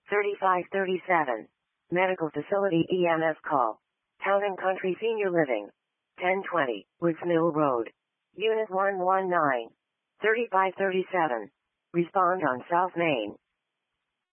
3537. Medical Facility EMS call. Town and Country Senior Living. 1020, Woods Mill Road. Unit 119. 3537. Respond on South Main.